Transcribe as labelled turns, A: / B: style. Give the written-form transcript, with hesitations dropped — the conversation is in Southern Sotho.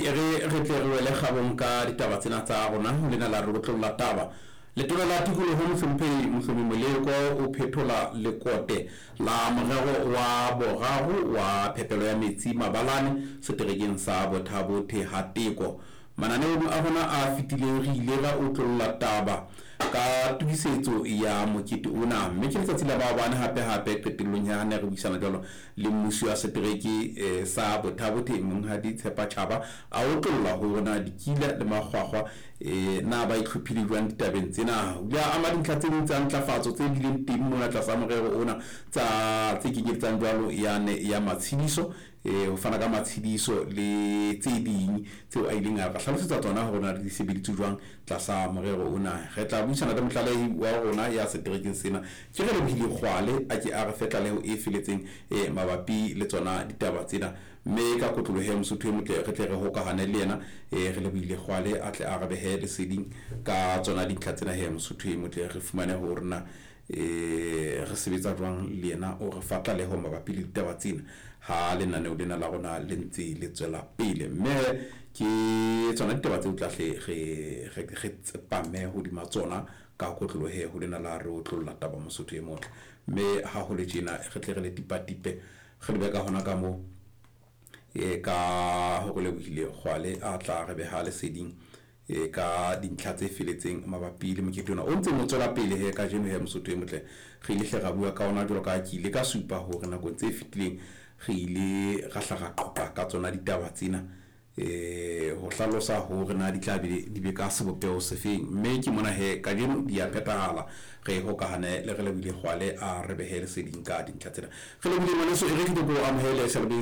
A: re tle re wele kgabong ka ditaba tsena tsa rona lena la re botlolla taba letona la tikoloho mohlomphei moleko o phethola lekote la morero wa boraro wa phepelo ya metsi mabalane seterekeng sa Bothabothe Hateko. Mananeo a bona a fitileng re ile ra utlolla taba ka tukisetso ya mokete ona mme ke letsatsi la bana hape qetellong ya ne re buisana jalo le mmuso wa setereke sa Bothabothe Monghadi Tshepatjhaba a utlolla ho rona dikila le makgwakgwa na ba itlhophile jwang ditabeng tsena ya ama dintlha tse ding tsa ntlafatso tse bileng teng mona tlasa morero ona tsa tse kenyetsang jwalo ya matshidiso ho fana ka matshidiso le tse ding tseo a ileng a hlalosetsa tsona ho rona di sebeditswe jwang tlasa morero ona. Re tla buisana le mohlalehi wa rona ya seterekeng sena ke re lebile kgwale a ke a re fetlaleho e feletseng mabapi le tsona ditaba tsena mme ka kotlolo he Mosotho motle re tle re hokahane le yena re lebile kgwale a tle a re behe le seding ka tsona dintlha tsena he Mosotho motle re fumane ho rena re sebetsa jwang le yena o re fatla le ho mabapi le ditaba tsena ha lenaneo lena la rona le ntse le tswela pele mme ke tsona ditaba tse tlahle re tsepame hodima tsona ka kotlolo he ho lena la re o tlolla taba Mosotho motle mme ha ho le tjena re tle re le tipatipe re le ka hona ka mo ka ho le buile kgwale a tla re beha le seding ka dintlha tse feletseng mabapi le mokete ona o ntse mo tswela pele he ka jeno he Mosotho motle re ile hle ra bua ka ona jalo ka ke ile ka supa hore nako tse fitileng re ile ra hlaga qoqa ka tsona ditaba tsena ho hlalosa hore na di tla be ka sebopeo se feng mme ke mona he ka jeno di a phetahala re hokahane le re lebile kgwale a re behele seding ka dintlha tsena re lebile maneso e re ke go amohele